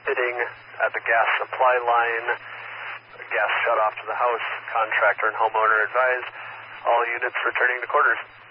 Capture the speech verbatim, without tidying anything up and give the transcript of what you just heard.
bidding at the gas supply line. Gas shut off to the house. Contractor and homeowner advised. All units returning to quarters.